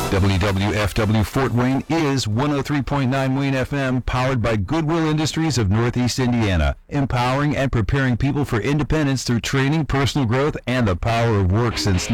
WWFW Fort Wayne is 103.9 Wayne FM, powered by Goodwill Industries of Northeast Indiana, empowering and preparing people for independence through training, personal growth, and the power of work since